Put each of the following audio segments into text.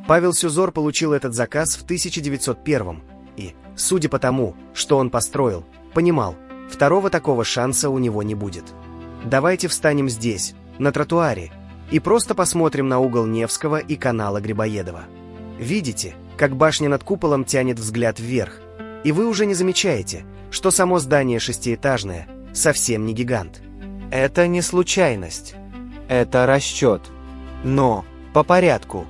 Павел Сюзор получил этот заказ в 1901 и, судя по тому, что он построил, понимал, второго такого шанса у него не будет. Давайте встанем здесь, на тротуаре, и просто посмотрим на угол Невского и канала Грибоедова. Видите, как башня над куполом тянет взгляд вверх, и вы уже не замечаете, что само здание шестиэтажное совсем не гигант. Это не случайность, это расчет. Но по порядку.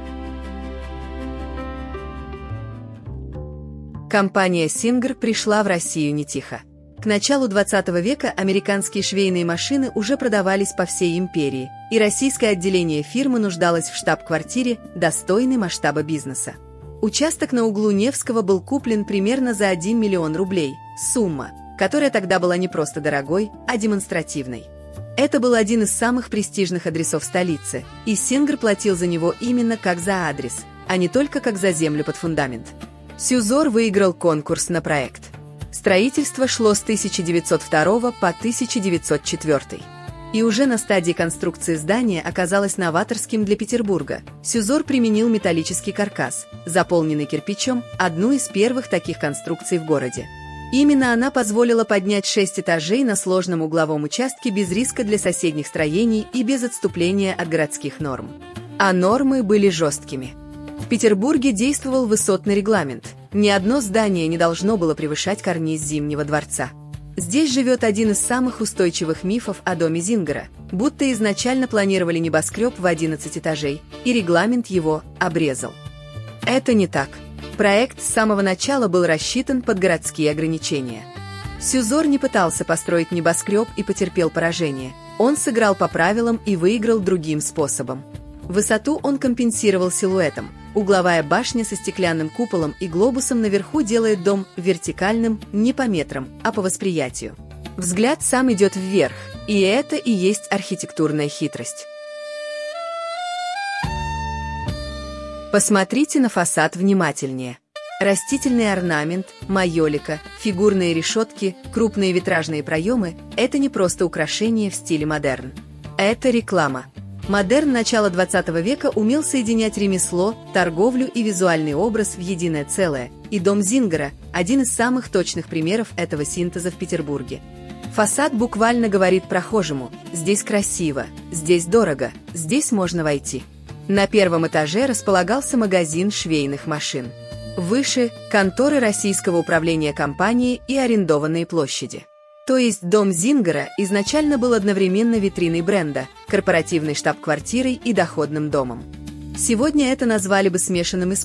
Компания Singer пришла в Россию не тихо. К началу 20 века американские швейные машины уже продавались по всей империи, и российское отделение фирмы нуждалось в штаб-квартире, достойной масштаба бизнеса. Участок на углу Невского был куплен примерно за 1 миллион рублей, сумма, которая тогда была не просто дорогой, а демонстративной. Это был один из самых престижных адресов столицы, и Singer платил за него именно как за адрес, а не только как за землю под фундамент. Сюзор выиграл конкурс на проект. Строительство шло с 1902 по 1904. И уже на стадии конструкции здания оказалось новаторским для Петербурга. Сюзор применил металлический каркас, заполненный кирпичом, одну из первых таких конструкций в городе. Именно она позволила поднять 6 этажей на сложном угловом участке без риска для соседних строений и без отступления от городских норм. А нормы были жесткими. В Петербурге действовал высотный регламент. Ни одно здание не должно было превышать карниз Зимнего дворца. Здесь живет один из самых устойчивых мифов о доме Зингера, будто изначально планировали небоскреб в 11 этажей, и регламент его обрезал. Это не так. Проект с самого начала был рассчитан под городские ограничения. Сюзор не пытался построить небоскреб и потерпел поражение. Он сыграл по правилам и выиграл другим способом. Высоту он компенсировал силуэтом. Угловая башня со стеклянным куполом и глобусом наверху делает дом вертикальным не по метрам, а по восприятию. Взгляд сам идет вверх, и это и есть архитектурная хитрость. Посмотрите на фасад внимательнее. Растительный орнамент, майолика, фигурные решетки, крупные витражные проемы – это не просто украшение в стиле модерн. Это реклама. Модерн начала 20 века умел соединять ремесло, торговлю и визуальный образ в единое целое, и дом Зингера – один из самых точных примеров этого синтеза в Петербурге. Фасад буквально говорит прохожему: здесь красиво, здесь дорого, здесь можно войти. На первом этаже располагался магазин швейных машин. Выше – конторы Российского управления компании и арендованные площади. То есть дом Зингера изначально был одновременно витриной бренда, корпоративной штаб-квартирой и доходным домом. Сегодня это назвали бы смешанным